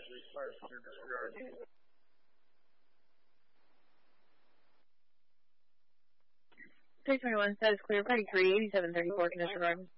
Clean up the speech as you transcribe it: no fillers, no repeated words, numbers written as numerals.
Three 21, that is clear. Party 3, 8734, condition garden.